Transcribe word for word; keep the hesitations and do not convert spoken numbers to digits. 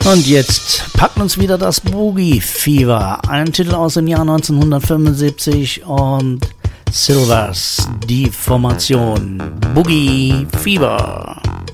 Und jetzt packt uns wieder das Boogie Fever, ein Titel aus dem Jahr neunzehnhundertfünfundsiebzig und Silvers, die Formation Boogie Fever.